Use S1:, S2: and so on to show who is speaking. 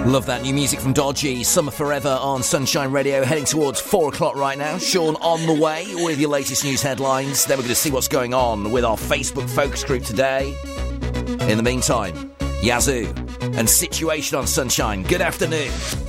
S1: Love that new music from Dodgy, Summer Forever on Sunshine Radio, heading towards 4 o'clock right now. Sean on the way with your latest news headlines. Then we're going to see what's going on with our Facebook focus group today. In the meantime, Yazoo and Situation on Sunshine. Good afternoon.